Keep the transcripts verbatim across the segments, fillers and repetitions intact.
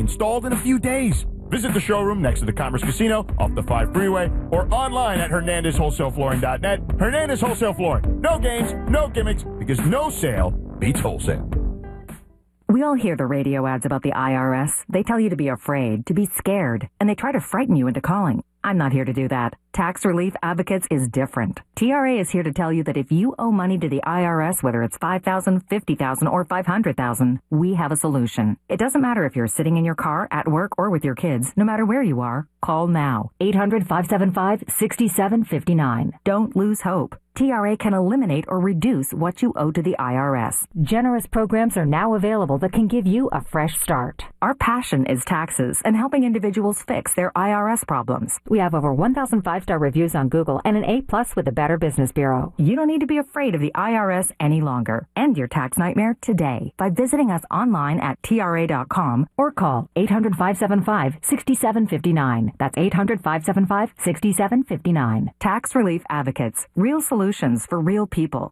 installed in a few days. Visit the showroom next to the Commerce Casino off the five freeway or online at Hernandez Wholesale Flooring dot net. Hernandez Wholesale Flooring. No games, no gimmicks, because no sale beats wholesale. We all hear the radio ads about the I R S. They tell you to be afraid, to be scared, and they try to frighten you into calling. I'm not here to do that. Tax Relief Advocates is different. T R A is here to tell you that if you owe money to the I R S, whether it's five thousand dollars, fifty thousand dollars, or five hundred thousand dollars, we have a solution. It doesn't matter if you're sitting in your car, at work, or with your kids. No matter where you are, call now. eight hundred, five seven five, six seven five nine. Don't lose hope. T R A can eliminate or reduce what you owe to the I R S. Generous programs are now available that can give you a fresh start. Our passion is taxes and helping individuals fix their I R S problems. We have over one thousand five-star reviews on Google and an A-plus with the Better Business Bureau. You don't need to be afraid of the I R S any longer. End your tax nightmare today by visiting us online at T R A dot com or call eight hundred, five seven five, six seven five nine. That's eight hundred, five seven five, six seven five nine. Tax Relief Advocates. Real solutions for real people.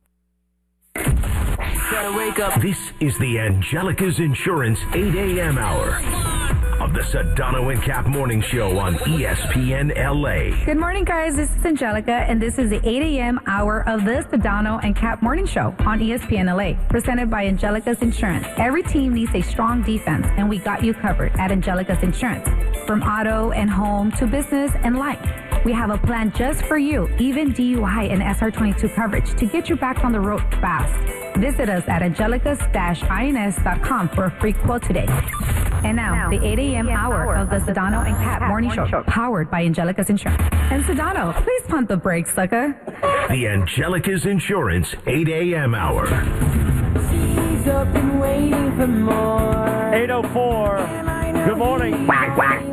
Gotta wake up. This is the Angelica's Insurance eight a.m. hour of the Sedano and Cap Morning Show on E S P N L A. Good morning, guys. This is Angelica, and this is the eight a.m. hour of the Sedano and Cap Morning Show on E S P N L A, presented by Angelica's Insurance. Every team needs a strong defense, and we got you covered at Angelica's Insurance. From auto and home to business and life, we have a plan just for you, even D U I and S R twenty-two coverage to get you back on the road fast. Visit us at angelicas dash ins dot com for a free quote today. And now, now the eight a.m. hour of the Sedano and Cap Morning Show, powered by Angelica's Insurance. And Sedano, please pump the brakes, sucker. The Angelica's Insurance eight a.m. hour. She's up and waiting for more. eight oh four. Good morning. Quack, quack.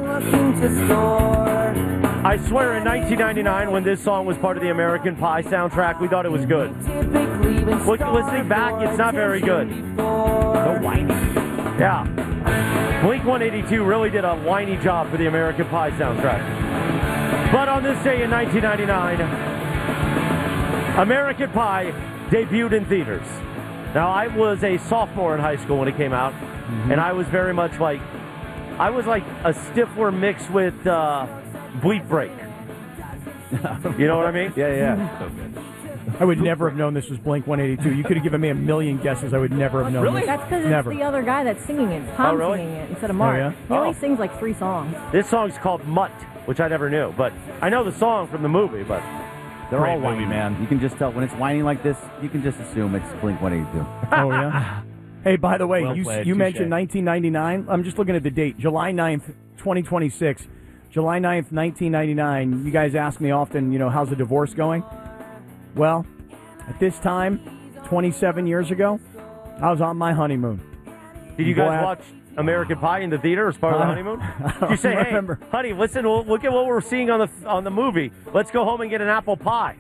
I swear in nineteen ninety-nine, when this song was part of the American Pie soundtrack, we thought it was good. Look, listening back, it's not very good. No whining. Yeah. Blink one eighty-two really did a whiny job for the American Pie soundtrack. But on this day in nineteen ninety-nine, American Pie debuted in theaters. Now, I was a sophomore in high school when it came out, mm-hmm. and I was very much like, I was like a Stifler mixed with uh, Bleep Break. You know what I mean? Yeah, yeah. So good. I would never have known this was Blink one eighty-two. You could have given me a million guesses. I would never have known Really? this. That's because it's Never. the other guy that's singing it. Tom's Oh, really? singing it instead of Mark. Oh, yeah? He only Oh. sings like three songs. This song's called Mutt, which I never knew. But I know the song from the movie, but They're Great all whiny, movie. man. You can just tell when it's whining like this, you can just assume it's Blink one eighty-two. Oh, yeah? Hey, by the way, Well you, played, you touche. mentioned nineteen ninety-nine. I'm just looking at the date. July ninth, twenty twenty-six. July ninth, nineteen ninety-nine. You guys ask me often, you know, how's the divorce going? Well, at this time, twenty-seven years ago, I was on my honeymoon. did you Boy, guys I- watch American Pie in the theater as part of the honeymoon? I Did you say, hey, remember. honey, listen, we'll, look at what we're seeing on the on the movie. Let's go home and get an apple pie.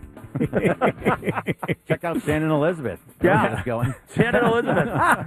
Check out Shannon Elizabeth. Yeah. That's going. Shannon Elizabeth.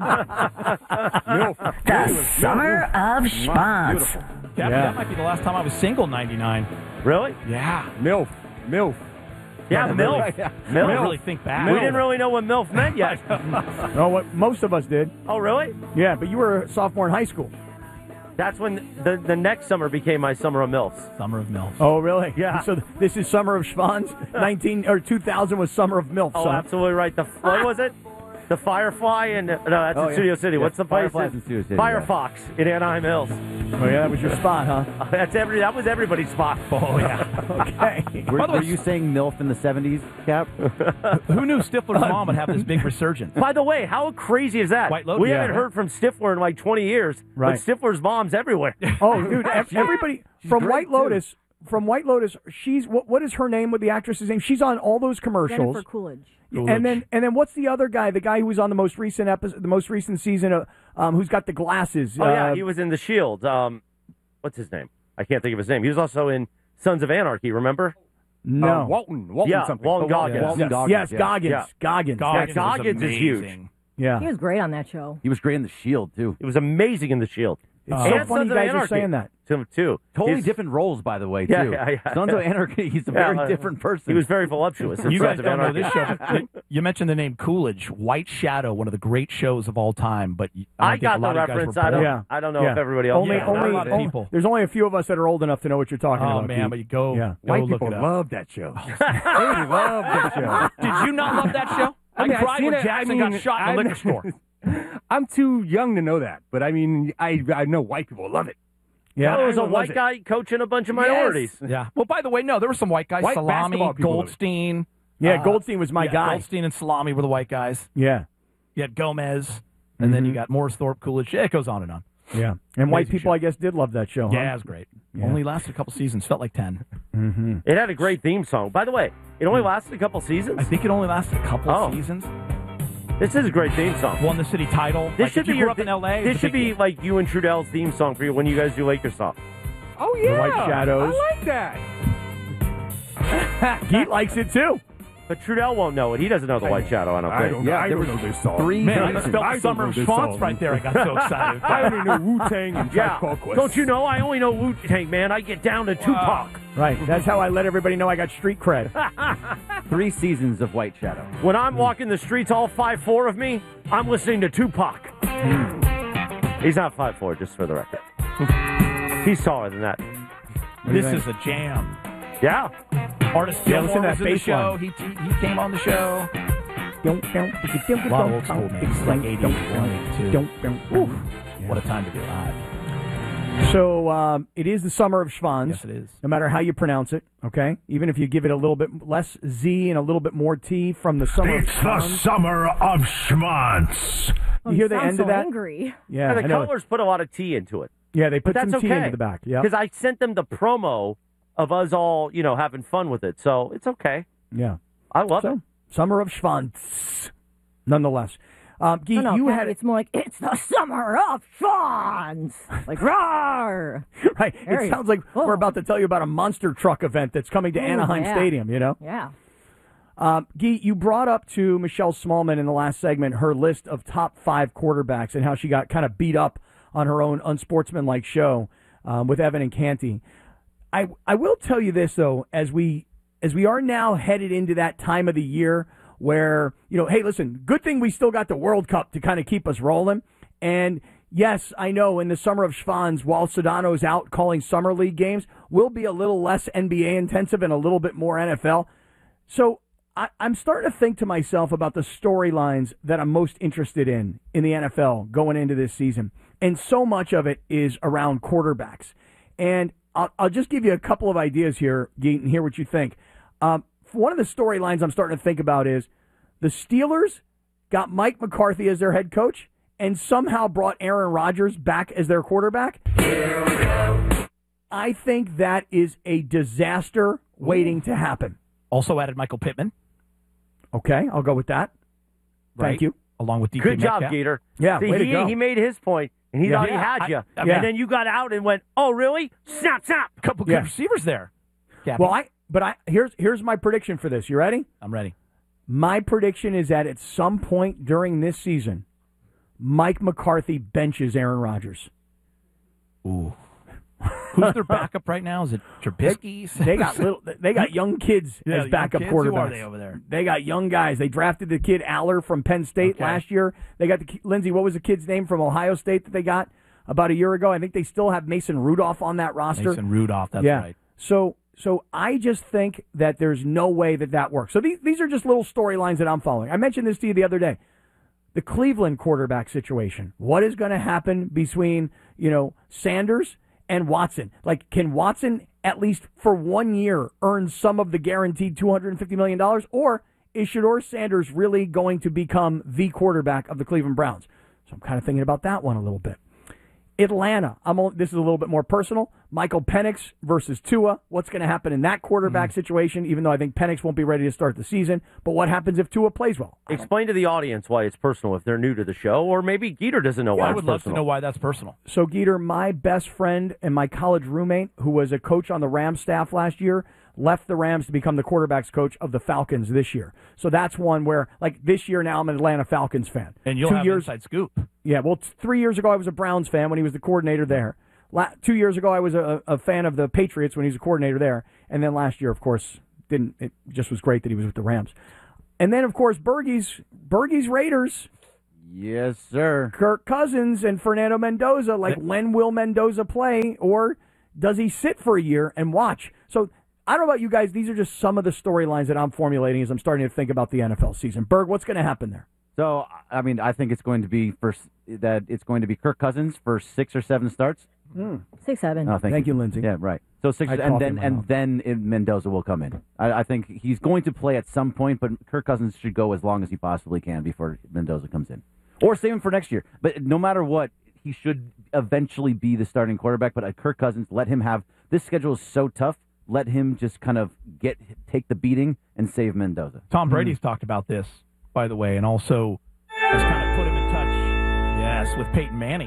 The Summer of Schwanz. Beautiful. That, Yeah. that might be the last time I was single, ninety-nine. Really? Yeah. MILF. MILF. Yeah, MILF. I MILF. don't really think back. We didn't really know what MILF meant yet. No, what most of us did. Oh, really? Yeah, but you were a sophomore in high school. That's when the, the next summer became my summer of MILFs. Summer of MILF. Oh, really? Yeah. So th- this is Summer of Schwanz. nineteen or two thousand was Summer of MILF. Oh, son. absolutely right. The What was it? The Firefly and no, that's Oh, in yeah. Studio City. Yeah, What's the place? Firefly's in Studio City, Firefox in Anaheim Hills. Oh, yeah, that was your spot, huh? That's every. That was everybody's spot. Oh, yeah. Okay. Were, By the way, were you saying MILF in the seventies, Cap? Who knew Stifler's mom would have this big resurgence? By the way, how crazy is that? White Lotus? We Yeah. haven't heard from Stifler in like twenty years, Right. but Stifler's mom's everywhere. Oh, dude, ev- everybody from great, White Lotus, from White Lotus, she's what? What is her name? With the actress's name? She's on all those commercials. Jennifer Coolidge. And then, and then, what's the other guy? The guy who was on the most recent episode, the most recent season of, um, who's got the glasses? Oh yeah, uh, he was in The Shield. Um, what's his name? I can't think of his name. He was also in Sons of Anarchy. Remember? No, Uh, Walton. Walton Yeah, something. Walton Oh, Walton- Goggins. Walton yes, Goggins, yes, yeah. Goggins, Yeah. Goggins, Goggins, That's- Goggins is huge. He yeah. was great on that show. He was great in The Shield, too. It was amazing in The Shield. It's Uh, so and funny Sons you of guys are Anarchy. saying that. Him too. Totally He's- different roles, by the way, too. Yeah, yeah, yeah. Sons of Anarchy, he's a Yeah, very uh, different person. He was very voluptuous. in You Sons guys of don't know Anarchy. this show. but you- You mentioned the name Coolidge, White Shadow, one of the great shows of all time. But you- I, I don't think got a the lot of you guys reference. were I don't. born. Yeah. I don't know Yeah. if everybody else. Only, Yeah, only, not a lot of only- people. There's only a few of us that are old enough to know what you're talking Oh about. man, Pete. but you go, Yeah. go White look people it up. love that show. they love that show. Did you not love that show? I, I mean, I've cried seen when it. Jackson I mean, got shot in a I'm- liquor store. I'm too young to know that, but I mean, I I know white people love it. Yeah, There was a Everyone white loves it. guy coaching a bunch of minorities. Yeah. Well, by the way, no, there were some white guys. White Salami, basketball people love it. Goldstein. Yeah, uh, Goldstein was my yeah, guy. Goldstein and Salami were the white guys. Yeah, You had Gomez, and then you got Morris Thorpe, Coolidge. Yeah, it goes on and on. yeah. And white Amazing people, show. I guess, did love that show. Huh? Yeah, it was great. Yeah. Only lasted a couple seasons. Felt like ten. Mm-hmm. It had a great theme song. By the way, it only lasted a couple seasons. I think it only lasted a couple Oh. seasons. This is a great theme song. Won the city title. This like, should if you be grew your, up in L A. This it's a should big be deal. like you and Trudell's theme song for you when you guys do Lakers stuff. Oh yeah, White Shadows. I like that. Geet likes it too. But Trudell won't know it. He doesn't know the White Shadow. I don't I think. don't, Yeah, I there don't was know this song. three Man, I seasons. spelled I the don't Summer know of this Schwantz song. right there. I got so excited. I only know Wu Tang and Yeah. Tribe Called Quest. Don't you know? I only know Wu Tang, man. I get down to Tupac. Right. That's how I let everybody know I got street cred. Three seasons of White Shadow. When I'm walking the streets, all five four of me, I'm listening to Tupac. He's not five four, just for the record. He's taller than that. This is a jam. Yeah. Artist Yeah, Gilmore listen to was that in the bass show. line. He, he he came on the show. Don't, don't, A lot of old school, man. This is like eighty-one, eighty-two. Don't, don't, don't. What a time to be alive. So um, it is the summer of Schwanz. Yes, it is. No matter how you pronounce it, okay? Even if you give it a little bit less Z and a little bit more T from the summer It's of the Schwanz. summer of schmonz. Oh, You hear the sound end so of that? angry. Yeah, And I the know. colors put a lot of tea into it. Yeah, they But put some that's T okay. into the back. Yeah, Because I sent them the promo of us all, you know, having fun with it. So it's okay. yeah. I love So it. summer of Schwanz, nonetheless. Um, Guy, No, no, you Pat, had it's more like, it's the summer of Schwanz. Like, roar. right. Very- It sounds like Oh. we're about to tell you about a monster truck event that's coming to Ooh, Anaheim yeah. Stadium. You know. Yeah. Um, Guy, you brought up to Michelle Smallman in the last segment her list of top five quarterbacks and how she got kind of beat up on her own unsportsmanlike show um, with Evan and Canty. I I will tell you this though, as we as we are now headed into that time of the year where, you know, hey, listen, good thing we still got the World Cup to kind of keep us rolling. And yes, I know in the summer of Schwanz, while Sedano's out calling summer league games, we'll be a little less N B A intensive and a little bit more N F L. So I, I'm starting to think to myself about the storylines that I'm most interested in in the N F L going into this season. And so much of it is around quarterbacks. And I'll, I'll just give you a couple of ideas here, Geet, and hear what you think. Um, one of the storylines I'm starting to think about is the Steelers got Mike McCarthy as their head coach and somehow brought Aaron Rodgers back as their quarterback. I think that is a disaster waiting to happen. Also added Michael Pittman. Okay, I'll go with that. Right? Thank you. Along with D K Good job, Metcalf. Gator. Yeah, See, way to he, go. he made his point, and he Yeah. thought he Yeah, had I- you. I mean- And then you got out and went, oh, really? Snap, snap. Couple Yeah. good receivers there. Cappy. Well, I but I here's here's my prediction for this. You ready? I'm ready. My prediction is that at some point during this season, Mike McCarthy benches Aaron Rodgers. Ooh. Who's their backup right now? Is it Trubisky? They got little. They got young kids Yeah, as young backup kids. quarterbacks. Who are they over there? They got young guys. They drafted the kid Aller from Penn State Okay. last year. They got the ki- Lindsay. What was the kid's name from Ohio State that they got about a year ago? I think they still have Mason Rudolph on that roster. Mason Rudolph. That's yeah. right. So so I just think that there's no way that that works. So these these are just little storylines that I'm following. I mentioned this to you the other day. The Cleveland quarterback situation. What is going to happen between, you know, Sanders and Watson? Like, can Watson at least for one year earn some of the guaranteed two hundred fifty million dollars? Or is Shedeur Sanders really going to become the quarterback of the Cleveland Browns? So I'm kind of thinking about that one a little bit. Atlanta. I'm only, this is a little bit more personal. Michael Penix versus Tua. What's going to happen in that quarterback Mm. situation, even though I think Penix won't be ready to start the season? But what happens if Tua plays well? Explain to the audience why it's personal if they're new to the show, or maybe Geeter doesn't know Yeah, why I it's would love personal. to know why that's personal. So, Geeter, my best friend and my college roommate, who was a coach on the Rams staff last year, left the Rams to become the quarterback's coach of the Falcons this year. So that's one where, like, this year now I'm an Atlanta Falcons fan. And you'll Two have years, inside scoop. Yeah, well, t- three years ago I was a Browns fan when he was the coordinator there. La- two years ago I was a, a fan of the Patriots when he was a coordinator there. And then last year, of course, didn't it just was great that he was with the Rams. And then, of course, Bergie's, Bergie's Raiders. Yes, sir. Kirk Cousins and Fernando Mendoza. Like, when will Mendoza play, or does he sit for a year and watch? So, I don't know about you guys. These are just some of the storylines that I'm formulating as I'm starting to think about the N F L season. Berg, what's going to happen there? So, I mean, I think it's going to be for that. It's going to be Kirk Cousins for six or seven starts. Mm. Six, seven. Oh, thank, thank you. you, Lindsay. Yeah, right. So six, I had and coffee then in my and mouth. then it, Mendoza will come in. I, I think he's going to play at some point, but Kirk Cousins should go as long as he possibly can before Mendoza comes in, or save him for next year. But no matter what, he should eventually be the starting quarterback. But at Kirk Cousins, let him have this schedule is so tough. Let him just kind of get take the beating and save Mendoza. Tom Brady's talked about this, by the way, and also has kind of put him in touch, yes, with Peyton Manning.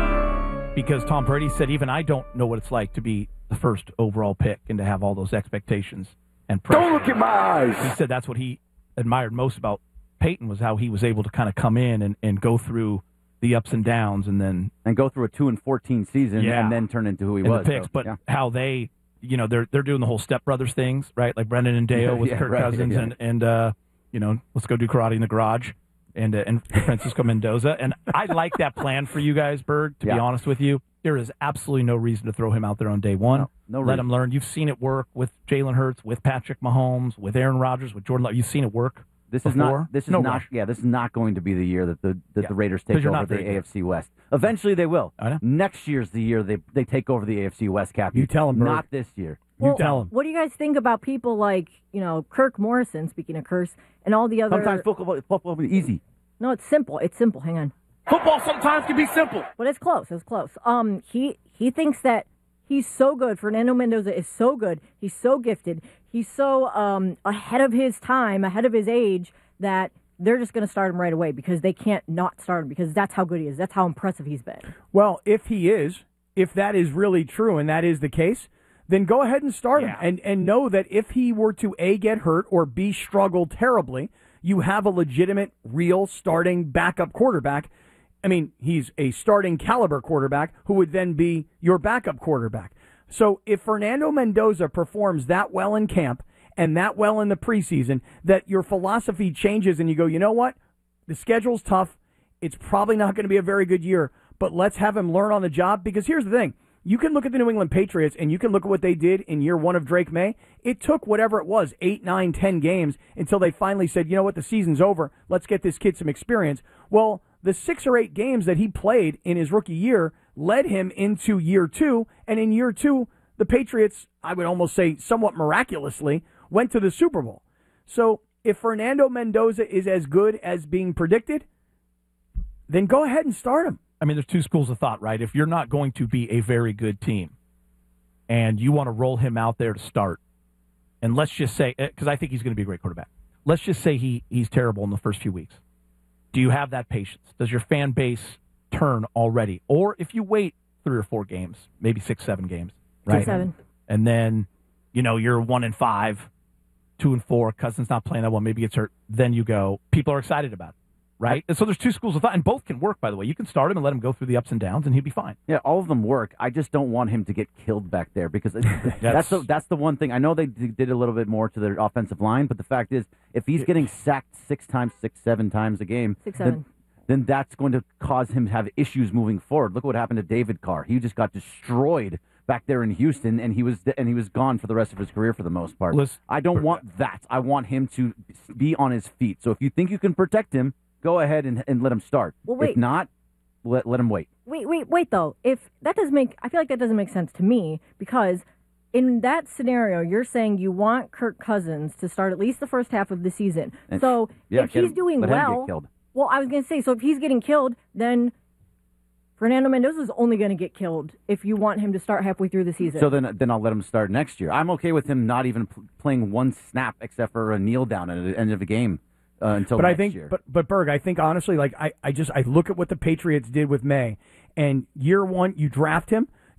Because Tom Brady said, even I don't know what it's like to be the first overall pick and to have all those expectations and pressure. Don't look at my eyes. He said that's what he admired most about Peyton, was how he was able to kind of come in and, and go through the ups and downs and then and go through a two and fourteen season yeah, and then turn into who he and was. The picks, so, but yeah. how they, you know, they're they're doing the whole Step Brothers things, right? Like Brendan and Dale with yeah, Kirk right, Cousins yeah. and and uh, you know, let's go do karate in the garage. And uh, and Francisco Mendoza. And I like that plan for you guys, Berg, to yeah. be honest with you. There is absolutely no reason to throw him out there on day one. No, no Let reason. him learn. You've seen it work with Jalen Hurts, with Patrick Mahomes, with Aaron Rodgers, with Jordan Love. You've seen it work This before. is not. This is no not. rush. Yeah, this is not going to be the year that the that Yeah, the Raiders 'cause take you're over not the very good. A F C West. Eventually, they will. I know. Next year's the year they they take over the A F C West. Cap. You tell 'em, Berg. Not this year. You tell him. What do you guys think about people like, you know, Kirk Morrison, speaking of curse, and all the other... Sometimes football, football is easy. No, it's simple. It's simple. Hang on. Football sometimes can be simple. But it's close. It's close. Um, he he thinks that he's so good. Fernando Mendoza is so good. He's so gifted. He's so um ahead of his time, ahead of his age, that they're just going to start him right away because they can't not start him because that's how good he is. That's how impressive he's been. Well, if he is, if that is really true and that is the case, then go ahead and start Yeah. him. And, and know that if he were to, A, get hurt or B, struggle terribly, you have a legitimate, real starting backup quarterback. I mean, he's a starting caliber quarterback who would then be your backup quarterback. So if Fernando Mendoza performs that well in camp and that well in the preseason, that your philosophy changes and you go, you know what? The schedule's tough. It's probably not going to be a very good year, but let's have him learn on the job. Because here's the thing. You can look at the New England Patriots and you can look at what they did in year one of Drake May. It took whatever it was, eight, nine, ten games until they finally said, you know what, the season's over. Let's get this kid some experience. Well, the six or eight games that he played in his rookie year led him into year two. And in year two, the Patriots, I would almost say somewhat miraculously, went to the Super Bowl. So if Fernando Mendoza is as good as being predicted, then go ahead and start him. I mean, there's two schools of thought, right? If you're not going to be a very good team and you want to roll him out there to start, and let's just say, because I think he's going to be a great quarterback, let's just say he he's terrible in the first few weeks. Do you have that patience? Does your fan base turn already? Or if you wait three or four games, maybe six, seven games, right? Six, seven. And then, you know, you're one and five, two and four, Cousins not playing that well, maybe gets hurt, then you go, people are excited about it. Right? And so there's two schools of thought, and both can work, by the way. You can start him and let him go through the ups and downs, and he'll be fine. Yeah, all of them work. I just don't want him to get killed back there because it, that's the, that's the one thing. I know they d- did a little bit more to their offensive line, but the fact is, if he's getting sacked six times, six, seven times a game, Six, seven. Then, then that's going to cause him to have issues moving forward. Look what happened to David Carr. He just got destroyed back there in Houston, and he was and he was gone for the rest of his career for the most part. Listen, I don't want that. I want him to be on his feet. So if you think you can protect him, go ahead and, and let him start. Well, wait. If not, let, let him wait. Wait, wait, wait, though. If that doesn't make, I feel like that doesn't make sense to me because in that scenario, you're saying you want Kirk Cousins to start at least the first half of the season. And- so yeah, if get he's him- doing let him get well, killed. well, I was going to say, so if he's getting killed, then Fernando Mendoza is only going to get killed if you want him to start halfway through the season. So then, then I'll let him start next year. I'm okay with him not even p- playing one snap except for a kneel down at the end of the game uh, until But next I think, year. but but Berg, I think honestly, like I, I just I look at what the Patriots did with May, and year one you draft him,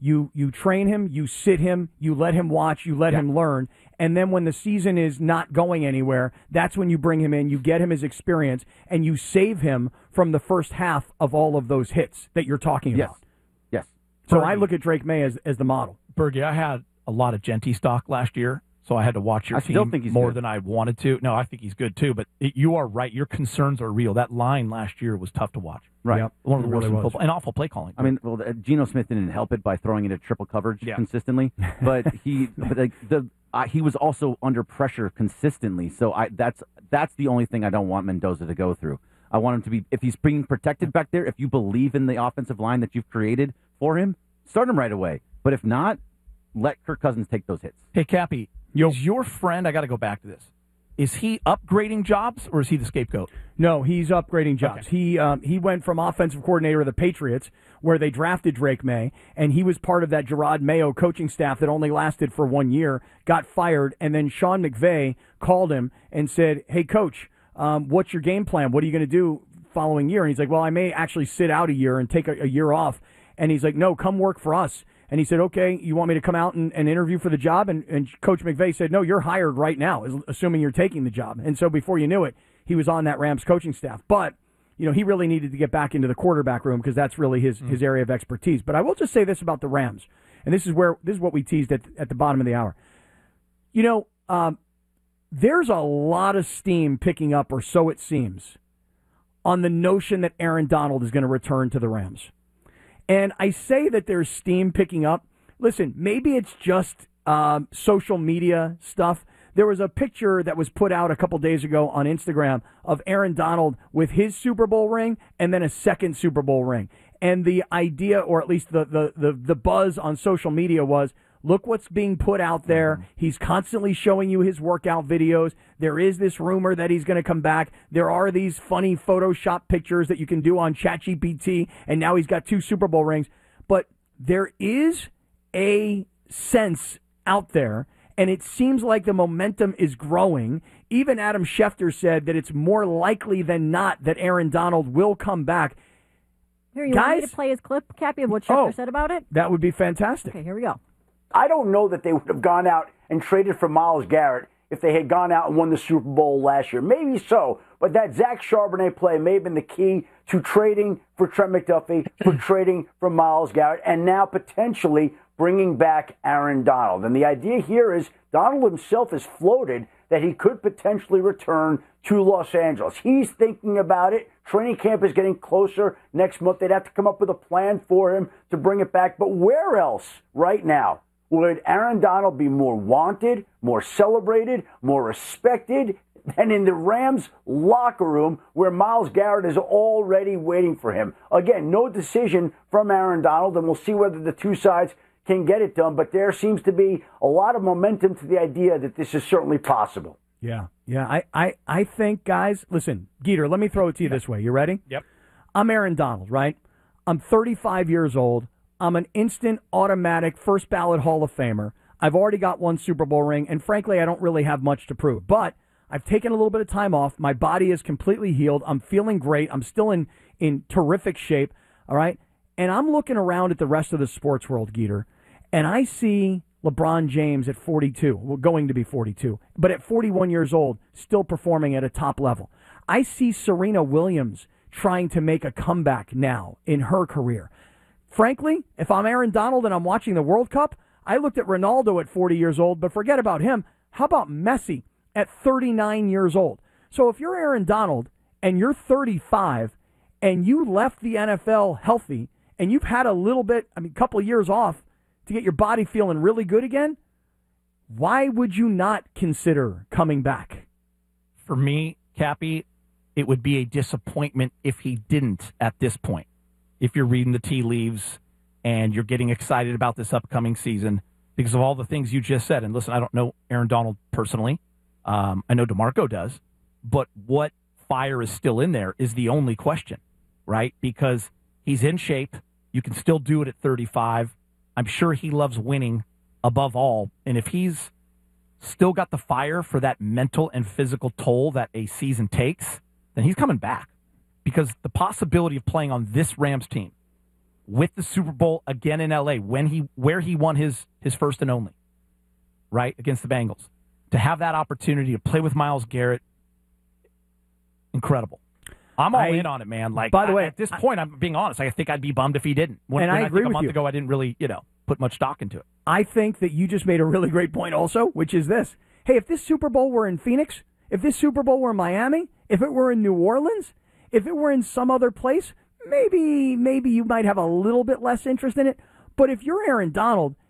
You you train him, you sit him, you let him watch, you let Yeah. him learn, and then when the season is not going anywhere, that's when you bring him in, you get him his experience, and you save him from the first half of all of those hits that you're talking Yes. about. Yes. So Bergie. I look at Drake May as, as the model. Bergie, I had a lot of Genty stock last year, so I had to watch your I team still think he's more good. than I wanted to. No, I think he's good too, but it, you are right. Your concerns are real. That line last year was tough to watch. Right. Yep. One of the It worst really in was. football. And awful play calling. I mean, well, uh, Geno Smith didn't help it by throwing into triple coverage Yeah. consistently, but he, but like the, uh, he was also under pressure consistently. So I, that's that's the only thing I don't want Mendoza to go through. I want him to be, if he's being protected back there, if you believe in the offensive line that you've created for him, start him right away. But if not, let Kirk Cousins take those hits. Hey, Cappy, is your friend, I got to go back to this, is he upgrading jobs or is he the scapegoat? No, he's upgrading jobs. Okay. He um, he went from offensive coordinator of the Patriots, where they drafted Drake May, and he was part of that Gerard Mayo coaching staff that only lasted for one year, got fired, and then Sean McVay called him and said, hey, coach, um, what's your game plan? What are you going to do following year? And he's like, well, I may actually sit out a year and take a, a year off. And he's like, no, come work for us. And he said, okay, you want me to come out and, and interview for the job? And, and Coach McVay said, no, you're hired right now, as- assuming you're taking the job. And so before you knew it, he was on that Rams coaching staff. But, you know, he really needed to get back into the quarterback room because that's really his, his area of expertise. But I will just say this about the Rams, and this is where this is what we teased at, at the bottom of the hour. You know, um, there's a lot of steam picking up, or so it seems, on the notion that Aaron Donald is going to return to the Rams. And I say that there's steam picking up. Listen, maybe it's just um, social media stuff. There was a picture that was put out a couple days ago on Instagram of Aaron Donald with his Super Bowl ring and then a second Super Bowl ring. And the idea, or at least the, the, the, the buzz on social media was, look what's being put out there. He's constantly showing you his workout videos. There is this rumor that he's going to come back. There are these funny Photoshop pictures that you can do on ChatGPT, and now he's got two Super Bowl rings. But there is a sense out there, and it seems like the momentum is growing. Even Adam Schefter said that it's more likely than not that Aaron Donald will come back. Here, you Guys- want me to play his clip, Cappy, of what Schefter Oh. said about it? That would be fantastic. Okay, here we go. I don't know that they would have gone out and traded for Myles Garrett if they had gone out and won the Super Bowl last year. Maybe so, but that Zach Charbonnet play may have been the key to trading for Trent McDuffie, for trading for Myles Garrett, and now potentially bringing back Aaron Donald. And the idea here is Donald himself has floated that he could potentially return to Los Angeles. He's thinking about it. Training camp is getting closer next month. They'd have to come up with a plan for him to bring it back. But where else right now would Aaron Donald be more wanted, more celebrated, more respected than in the Rams locker room where Myles Garrett is already waiting for him? Again, no decision from Aaron Donald, and we'll see whether the two sides can get it done. But there seems to be a lot of momentum to the idea that this is certainly possible. Yeah, yeah. I, I, I think, guys, listen, Geeter, let me throw it to you this way. You ready? Yep. I'm Aaron Donald, right? I'm thirty-five years old. I'm an instant, automatic, first ballot Hall of Famer. I've already got one Super Bowl ring, and frankly, I don't really have much to prove. But I've taken a little bit of time off. My body is completely healed. I'm feeling great. I'm still in, in terrific shape, all right? And I'm looking around at the rest of the sports world, Geeter, and I see LeBron James at forty-two, well, going to be forty-two, but at forty-one years old, still performing at a top level. I see Serena Williams trying to make a comeback now in her career. Frankly, if I'm Aaron Donald and I'm watching the World Cup, I looked at Ronaldo at forty years old, but forget about him. How about Messi at thirty-nine years old? So if you're Aaron Donald and you're thirty-five and you left the N F L healthy and you've had a little bit, I mean, a couple of years off to get your body feeling really good again, why would you not consider coming back? For me, Cappy, it would be a disappointment if he didn't at this point. If you're reading the tea leaves and you're getting excited about this upcoming season because of all the things you just said. And listen, I don't know Aaron Donald personally. Um, I know DeMarco does. But what fire is still in there is the only question, right? Because he's in shape. You can still do it at thirty-five. I'm sure he loves winning above all. And if he's still got the fire for that mental and physical toll that a season takes, then he's coming back. Because the possibility of playing on this Rams team with the Super Bowl again in L A, when he where he won his his first and only, right, against the Bengals. To have that opportunity to play with Myles Garrett, incredible. I'm all I, in on it, man. Like, by the I, way, at this point, I'm being honest. I think I'd be bummed if he didn't. When, and when I I agree think a with month you. ago, I didn't really, you know, put much stock into it. I think that you just made a really great point also, which is this. Hey, if this Super Bowl were in Phoenix, if this Super Bowl were in Miami, if it were in New Orleans, if it were in some other place, maybe maybe you might have a little bit less interest in it. But if you're Aaron Donald